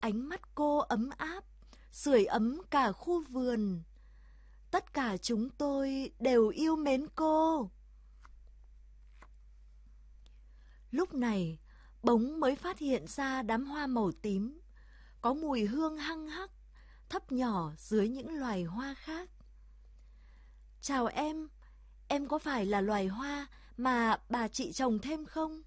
Ánh mắt cô ấm áp, sưởi ấm cả khu vườn. Tất cả chúng tôi đều yêu mến cô. Lúc này, Bống mới phát hiện ra đám hoa màu tím, có mùi hương hăng hắc, thấp nhỏ dưới những loài hoa khác. Chào em có phải là loài hoa mà bà chị trồng thêm không?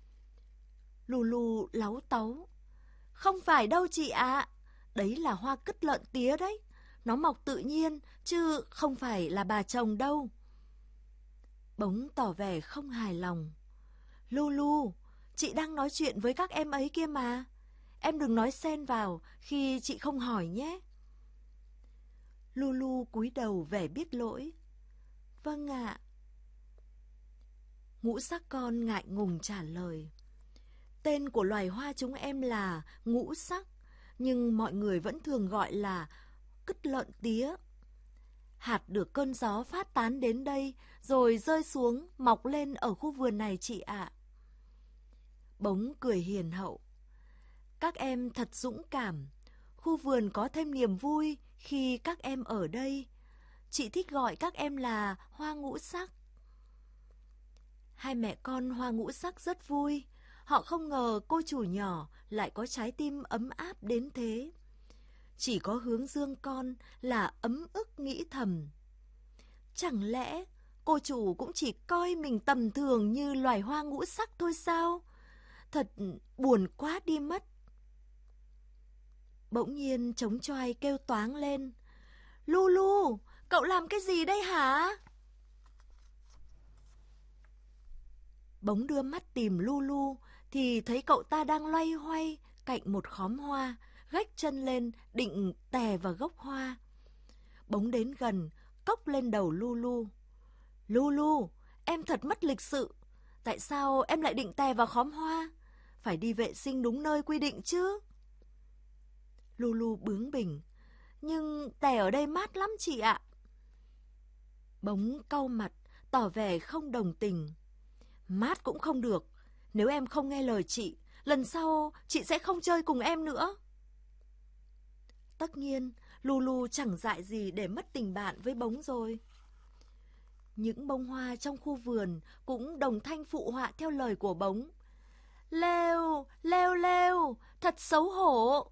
Lulu láu táu. Không phải đâu chị ạ, đấy là hoa cứt lợn tía đấy. Nó mọc tự nhiên, chứ không phải là bà trồng đâu. Bống tỏ vẻ không hài lòng. Lulu, chị đang nói chuyện với các em ấy kia mà. Em đừng nói xen vào khi chị không hỏi nhé. Lulu cúi đầu vẻ biết lỗi. Vâng ạ. Ngũ sắc con ngại ngùng trả lời. Tên của loài hoa chúng em là ngũ sắc, nhưng mọi người vẫn thường gọi là cứt lợn tía. Hạt được cơn gió phát tán đến đây, rồi rơi xuống, mọc lên ở khu vườn này chị ạ. Bống cười hiền hậu. Các em thật dũng cảm. Khu vườn có thêm niềm vui khi các em ở đây. Chị thích gọi các em là hoa ngũ sắc. Hai mẹ con hoa ngũ sắc rất vui. Họ không ngờ cô chủ nhỏ lại có trái tim ấm áp đến thế. Chỉ có Hướng Dương con là ấm ức nghĩ thầm. Chẳng lẽ cô chủ cũng chỉ coi mình tầm thường như loài hoa ngũ sắc thôi sao? Thật buồn quá đi mất. Bỗng nhiên trống choai kêu toáng lên. Lulu, cậu làm cái gì đây hả? Bống đưa mắt tìm Lulu thì thấy cậu ta đang loay hoay cạnh một khóm hoa, gách chân lên định tè vào gốc hoa. Bống đến gần, cốc lên đầu Lulu. Lulu, em thật mất lịch sự. Tại sao em lại định tè vào khóm hoa? Phải đi vệ sinh đúng nơi quy định chứ. Lulu bướng bỉnh. Nhưng tè ở đây mát lắm chị ạ. Bống cau mặt, tỏ vẻ không đồng tình. Mát cũng không được. Nếu em không nghe lời chị, lần sau chị sẽ không chơi cùng em nữa. Tất nhiên, Lulu chẳng dại gì để mất tình bạn với Bống rồi. Những bông hoa trong khu vườn cũng đồng thanh phụ họa theo lời của Bống. Lêu, lêu lêu, thật xấu hổ.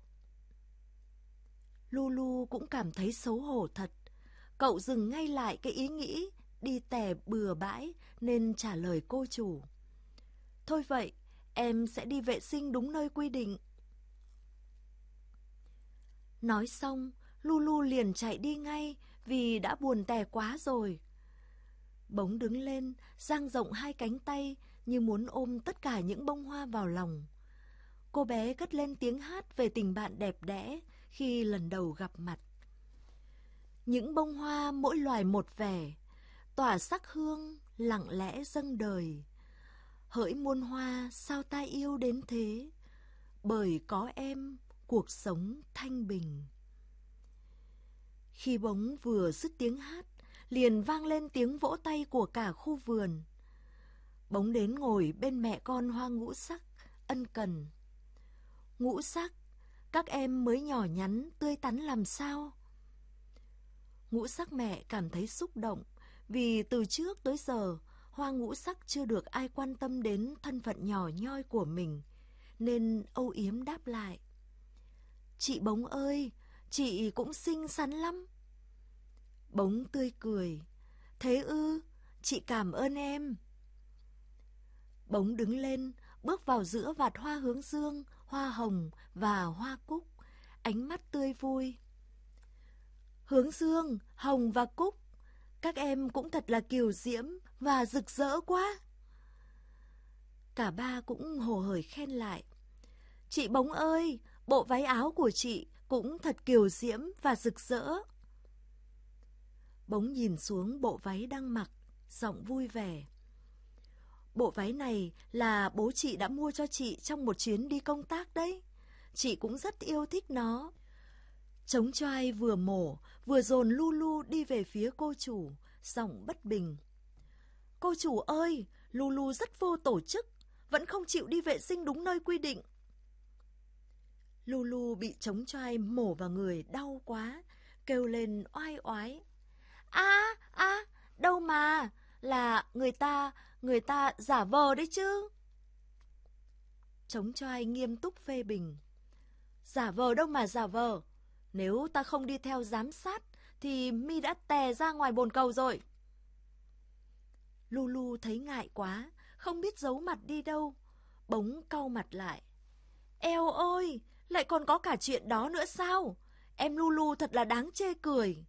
Lulu cũng cảm thấy xấu hổ thật. Cậu dừng ngay lại cái ý nghĩ đi tè bừa bãi nên trả lời cô chủ. Thôi vậy, em sẽ đi vệ sinh đúng nơi quy định. Nói xong, Lulu liền chạy đi ngay vì đã buồn tè quá rồi. Bống đứng lên, dang rộng hai cánh tay như muốn ôm tất cả những bông hoa vào lòng. Cô bé cất lên tiếng hát về tình bạn đẹp đẽ khi lần đầu gặp mặt. Những bông hoa mỗi loài một vẻ, tỏa sắc hương lặng lẽ dâng đời. Hỡi muôn hoa sao ta yêu đến thế, bởi có em cuộc sống thanh bình. Khi Bống vừa dứt tiếng hát, liền vang lên tiếng vỗ tay của cả khu vườn. Bống đến ngồi bên mẹ con hoa ngũ sắc, ân cần. Ngũ sắc, các em mới nhỏ nhắn, tươi tắn làm sao? Ngũ sắc mẹ cảm thấy xúc động, vì từ trước tới giờ, hoa ngũ sắc chưa được ai quan tâm đến thân phận nhỏ nhoi của mình, nên âu yếm đáp lại. Chị Bống ơi, chị cũng xinh xắn lắm. Bống tươi cười. Thế ư, chị cảm ơn em. Bống đứng lên, bước vào giữa vạt hoa hướng dương, hoa hồng và hoa cúc, ánh mắt tươi vui. Hướng dương, hồng và cúc, các em cũng thật là kiều diễm và rực rỡ quá. Cả ba cũng hồ hởi khen lại. Chị Bống ơi, bộ váy áo của chị cũng thật kiều diễm và rực rỡ. Bống nhìn xuống bộ váy đang mặc, giọng vui vẻ. Bộ váy này là bố chị đã mua cho chị trong một chuyến đi công tác đấy. Chị cũng rất yêu thích nó. Trống choai vừa mổ, vừa dồn Lulu đi về phía cô chủ, giọng bất bình. Cô chủ ơi, Lulu rất vô tổ chức, vẫn không chịu đi vệ sinh đúng nơi quy định. Lulu bị trống choai mổ vào người đau quá, kêu lên oai oái. Đâu mà, là người ta giả vờ đấy chứ. Trống choai nghiêm túc phê bình. Giả vờ đâu mà giả vờ, nếu ta không đi theo giám sát thì mi đã tè ra ngoài bồn cầu rồi. Lulu thấy ngại quá, không biết giấu mặt đi đâu, bỗng cau mặt lại. Eo ơi, lại còn có cả chuyện đó nữa sao? Em Lulu thật là đáng chê cười.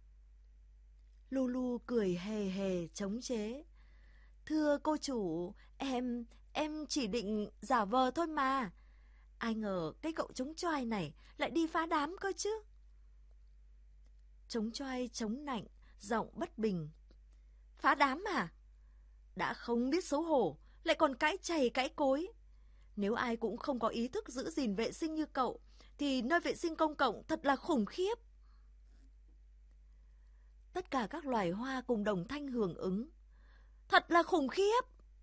Lulu cười hề hề chống chế. Thưa cô chủ, em chỉ định giả vờ thôi mà. Ai ngờ cái cậu trống choai này lại đi phá đám cơ chứ. Trống choai chống nạnh, giọng bất bình. Phá đám à? Đã không biết xấu hổ, lại còn cãi chày cãi cối. Nếu ai cũng không có ý thức giữ gìn vệ sinh như cậu, thì nơi vệ sinh công cộng thật là khủng khiếp. Tất cả các loài hoa cùng đồng thanh hưởng ứng. Thật là khủng khiếp.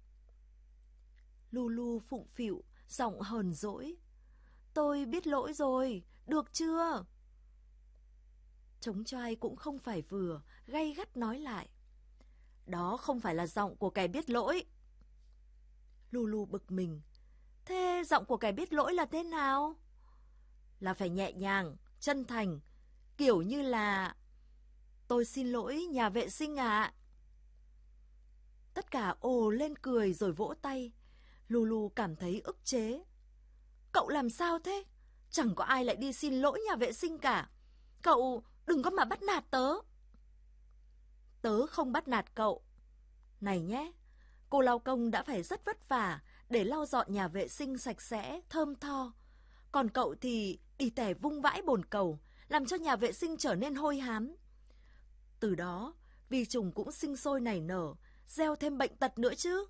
Lulu phụng phịu, giọng hờn dỗi. Tôi biết lỗi rồi, được chưa? Trống choai cũng không phải vừa, gay gắt nói lại. Đó không phải là giọng của kẻ biết lỗi. Lulu bực mình. Thế giọng của kẻ biết lỗi là thế nào? Là phải nhẹ nhàng, chân thành, kiểu như là tôi xin lỗi nhà vệ sinh ạ. Tất cả ồ lên cười rồi vỗ tay. Lulu cảm thấy ức chế. Cậu làm sao thế? Chẳng có ai lại đi xin lỗi nhà vệ sinh cả. Cậu đừng có mà bắt nạt tớ. Tớ không bắt nạt cậu. Này nhé, cô lao công đã phải rất vất vả để lau dọn nhà vệ sinh sạch sẽ, thơm tho. Còn cậu thì đi tẻ vung vãi bồn cầu, làm cho nhà vệ sinh trở nên hôi hám. Từ đó, vi trùng cũng sinh sôi nảy nở, gieo thêm bệnh tật nữa chứ.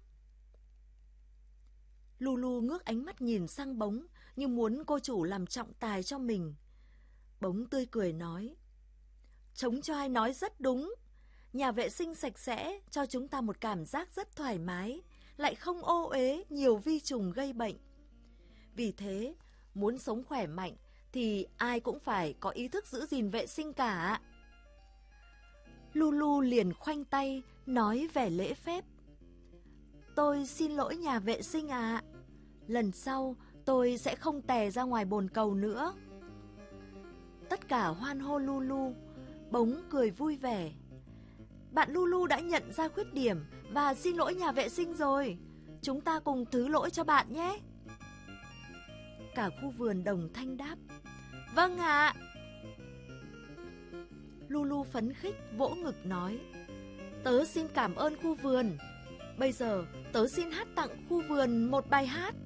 Lulu ngước ánh mắt nhìn sang Bống như muốn cô chủ làm trọng tài cho mình. Bống tươi cười nói. Trống choai nói rất đúng. Nhà vệ sinh sạch sẽ cho chúng ta một cảm giác rất thoải mái, lại không ô uế nhiều vi trùng gây bệnh. Vì thế, muốn sống khỏe mạnh thì ai cũng phải có ý thức giữ gìn vệ sinh cả. Lulu liền khoanh tay, nói vẻ lễ phép. Tôi xin lỗi nhà vệ sinh ạ. Lần sau tôi sẽ không tè ra ngoài bồn cầu nữa. Tất cả hoan hô Lulu. Bống cười vui vẻ. Bạn Lulu đã nhận ra khuyết điểm và xin lỗi nhà vệ sinh rồi. Chúng ta cùng thứ lỗi cho bạn nhé. Cả khu vườn đồng thanh đáp. Vâng ạ. Lulu phấn khích vỗ ngực nói. Tớ xin cảm ơn khu vườn. Bây giờ tớ xin hát tặng khu vườn một bài hát.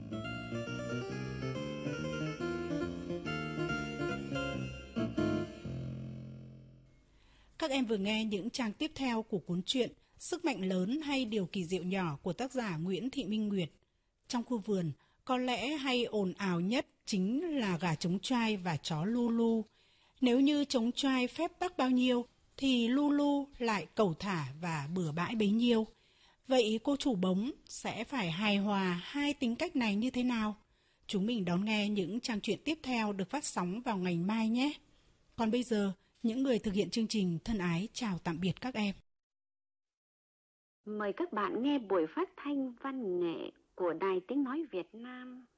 Các em vừa nghe những trang tiếp theo của cuốn truyện Sức mạnh lớn hay điều kỳ diệu nhỏ của tác giả Nguyễn Thị Minh Nguyệt. Trong khu vườn, có lẽ hay ồn ào nhất chính là gà trống choai và chó Lulu. Nếu như trống choai phép tắc bao nhiêu, thì Lulu lại cẩu thả và bừa bãi bấy nhiêu. Vậy cô chủ Bống sẽ phải hài hòa hai tính cách này như thế nào? Chúng mình đón nghe những trang truyện tiếp theo được phát sóng vào ngày mai nhé. Còn bây giờ, những người thực hiện chương trình thân ái chào tạm biệt các em. Mời các bạn nghe buổi phát thanh văn nghệ của Đài Tiếng Nói Việt Nam.